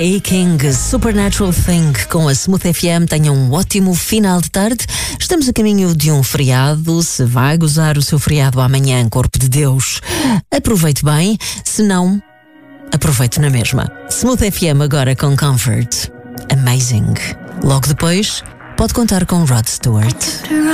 King, Supernatural Thing com a Smooth FM. Tenham um ótimo final de tarde. Estamos a caminho de um feriado. Se vai gozar o seu feriado amanhã, Corpo de Deus, aproveite bem. Se não, aproveite na mesma. Smooth FM agora com Comfort. Amazing. Logo depois, pode contar com Rod Stewart.